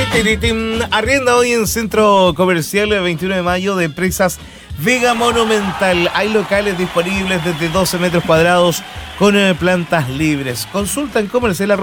Arrienda hoy en Centro Comercial el 21 de mayo de Empresas Vega Monumental. Hay locales disponibles desde 12 metros cuadrados con plantas libres. Consulta en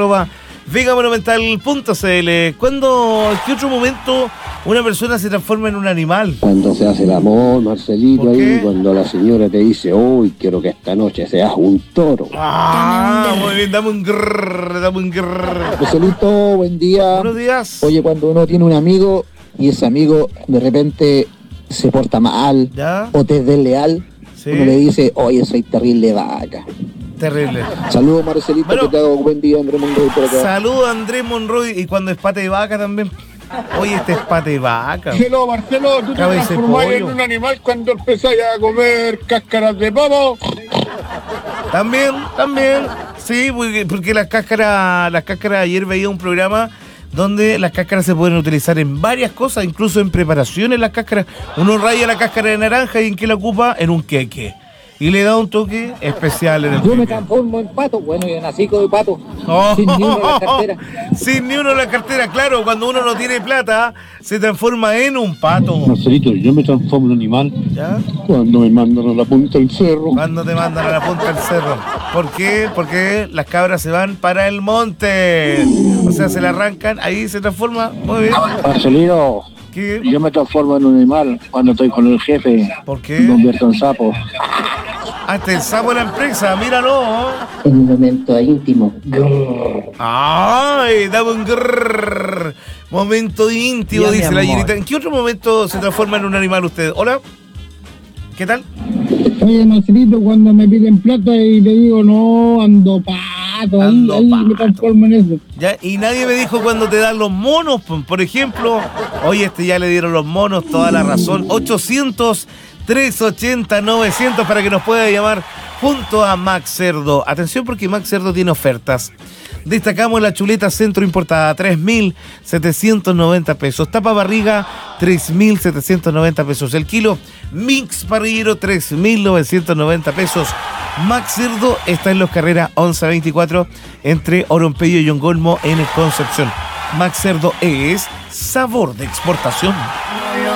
comercial@vegamonumental.cl. ¿Qué otro momento una persona se transforma en un animal? Cuando se hace el amor, Marcelito, ahí, cuando la señora te dice, uy, quiero que esta noche seas un toro. Ah, muy bien, dame un grrr. Marcelito, buen día. Buenos días. Oye, cuando uno tiene un amigo y ese amigo de repente se porta mal, ¿ya? O te es desleal, Sí. uno le dice, oye, soy terrible vaca. Terrible. Saludos, Marcelito, Bueno, que te hago buen día, Andrés Monroy, por acá. Saludos a Andrés Monroy. Y cuando es pata de vaca también. Oye, este es pata de vaca. Marcelo, tú te Cabeza de transformás en pollo. un animal cuando empezás a comer cáscaras de pavo. También. Sí, porque las cáscaras, ayer veía un programa donde las cáscaras se pueden utilizar en varias cosas, incluso en preparaciones las cáscaras. Uno raya la cáscara de naranja y ¿en qué la ocupa? En un queque. Y le da un toque especial en el Yo me queque. transformo en pato, bueno, yo nací de pato, Oh. sin ni uno en la cartera. Sin ni uno en la cartera, claro, cuando uno no tiene plata, se transforma en un pato. Marcelito, yo me transformo en un animal ¿Ya? cuando me mandan a la punta del cerro. Cuando te mandan a la punta del cerro. ¿Por qué? Porque las cabras se van para el monte. O sea, se la arrancan, ahí se transforma. Muy bien. Marcelino, ¿Qué? yo me transformo en un animal cuando estoy con el jefe. ¿Por Me qué? convierto en sapo. Hasta el sapo de la empresa, míralo. En un momento íntimo. ¡Ay! Dame un grrr. Momento íntimo, Ya, dice mi la amor. Yenita. ¿En qué otro momento se transforma en un animal usted? ¿Hola? ¿Qué tal? Oye, Marcelito, cuando me piden plata y le digo, no, ando pato, Ando ahí pato. me transformo en eso. ¿Ya? Y nadie me dijo cuando te dan los monos, por ejemplo. Oye, ya le dieron los monos, toda la razón. 800-380-900 para que nos pueda llamar junto a Max Cerdo. Atención porque Max Cerdo tiene ofertas. Destacamos la chuleta centro importada, 3.790 pesos. Tapa barriga, 3.790 pesos. El kilo mix parrillero, 3.990 pesos. Max Cerdo está en Los Carreras 1124 entre Orompeyo y Yongolmo en Concepción. Max Cerdo es sabor de exportación.